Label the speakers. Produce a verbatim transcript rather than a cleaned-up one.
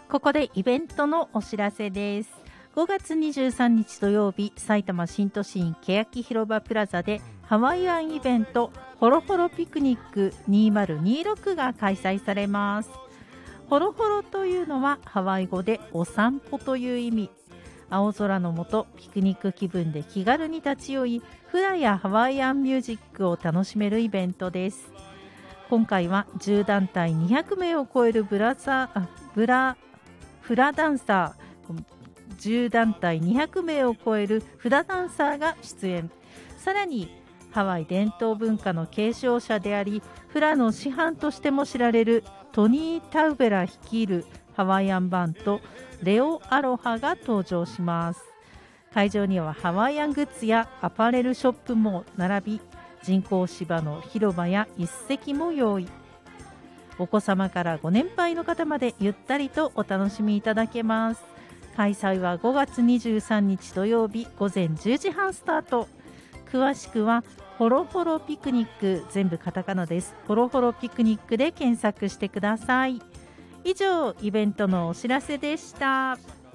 Speaker 1: ここでイベントのお知らせです。ごがつにじゅうさんにち土曜日、埼玉新都心欅広場プラザでハワイアンイベントホロホロピクニックにせんにじゅうろくが開催されます。ホロホロというのはハワイ語でお散歩という意味。青空の下、ピクニック気分で気軽に立ち寄り、フラやハワイアンミュージックを楽しめるイベントです。今回はじゅうだんたいにひゃくめいを超えるブラザー、あブラフラダンサー、じゅうだんたいにひゃくめいを超えるフラダンサーが出演。さらにハワイ伝統文化の継承者であり、フラの師範としても知られるトニー・タウベラ率いるハワイアンバンドレオ・アロハが登場します。会場にはハワイアングッズやアパレルショップも並び、人工芝の広場や一席も用意。お子様からご年配の方までゆったりとお楽しみいただけます。開催はごがつにじゅうさんにち土曜日ごぜんじゅうじはんスタート。詳しくはホロホロピクニック、全部カタカナです。ホロホロピクニックで検索してください。以上、イベントのお知らせでした。